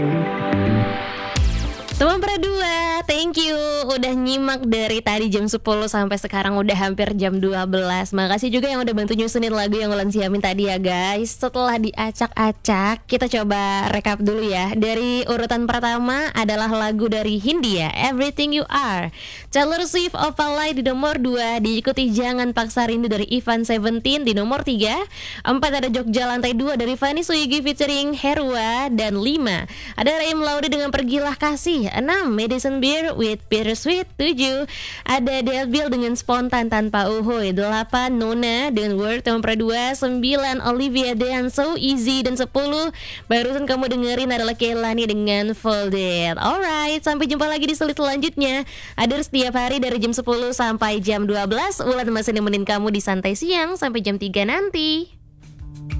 Teman Perdua, thank you udah nyimak dari tadi jam 10 sampai sekarang udah hampir jam 12. Makasih juga yang udah bantu nyusunin lagu yang Ulan siamin tadi ya guys. Setelah diacak-acak, kita coba rekap dulu ya. Dari urutan pertama adalah lagu dari Hindia, Everything You Are. Taylor Swift, Opalite di nomor 2, diikuti Jangan Paksa Rindu dari Ivan Seventeen di nomor 3. 4 ada Jogja Lantai 2 dari Fanny Suyigi featuring Herwa. Dan 5 ada Reim Laude dengan Pergilah Kasih. 6 Madison Beer with Bittersweet. 7 ada Delbil dengan Spontan Tanpa Uhoy. 8 Nona dengan Word Teman Perdua. 9 Olivia dengan So Easy. Dan 10 barusan kamu dengerin adalah Kehlani dengan Folded. Alright, sampai jumpa lagi di slot selanjutnya. Ada setiap hari dari jam 10 sampai jam 12. Ulan masih nemenin kamu di Santai Siang sampai jam 3 nanti.